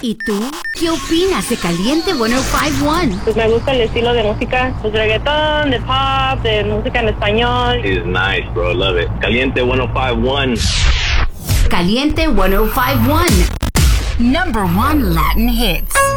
¿Y tú? ¿Qué opinas de Caliente 105.1? Pues me gusta el estilo de música, pues reggaetón, de pop, de música en español. It's nice, bro. Love it. Caliente 105.1. Caliente 105.1. Number 1 Latin hits.